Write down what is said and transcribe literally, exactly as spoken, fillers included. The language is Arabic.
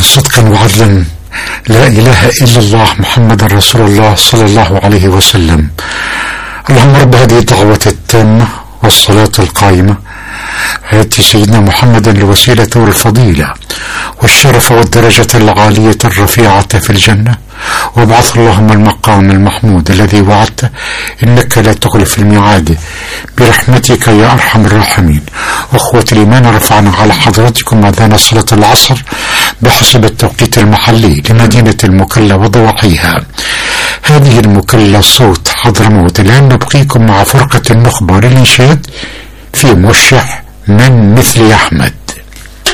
صدقا وعدلا، لا إله إلا الله محمد رسول الله صلى الله عليه وسلم. اللهم رب هذه الدعوة التامة والصلاة القائمة آتي سيدنا محمدا الوسيلة والفضيلة والشرف والدرجة العالية الرفيعة في الجنة، وابعث اللهم المقام المحمود الذي وعدته إنك لا تخلف الميعاد برحمتك يا أرحم الراحمين. أخوة الإيمان، رفعنا على حضراتكم أذان صلاة العصر بحسب التوقيت المحلي لمدينة المكلا وضواحيها. هذه المكلا صوت حضرموت. الآن نبقيكم مع فرقة النخبة للإنشاد في موشح من مثل أحمد.